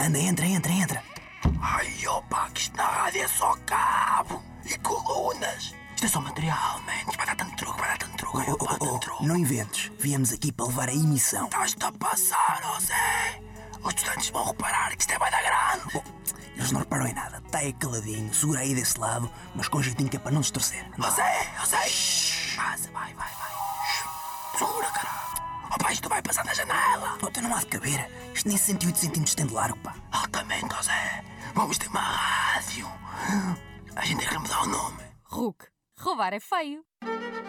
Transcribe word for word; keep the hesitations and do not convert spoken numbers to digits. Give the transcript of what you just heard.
Anda, entra, entra, entra. Ai, opa, que isto na rádio é só cabo e colunas. Isto é só material, man. Isto vai dar tanto truque, vai dar tanto truque. Oh, oh, oh, oh, não inventes. Viemos aqui para levar a emissão. Estás-te a passar, ó Zé. Os estudantes vão reparar que isto é vai dar grande. Oh, eles não reparam em nada. Está aí caladinho, segura aí desse lado, mas com jeitinho que é para não se torcer. Ó Zé, ó Zé. Passa, vai, vai, vai. Segura, caralho. Opa, isto vai passar na janela. Oh, tu não há de caber. Isto nem cento e oito centímetros tem de largo, pá. Altamente, ó Zé. Vamos ter uma rádio. A gente tem que lhe mudar o nome. Hulk, roubar é feio.